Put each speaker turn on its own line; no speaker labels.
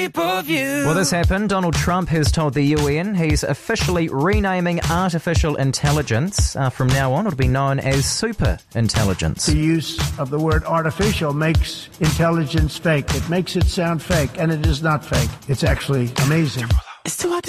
Well, this happened. Donald Trump has told the UN he's officially renaming artificial intelligence. From now on, it'll be known as super intelligence.
The use of the word artificial makes intelligence fake. It makes it sound fake, and it is not fake. It's actually amazing.
It's too hot to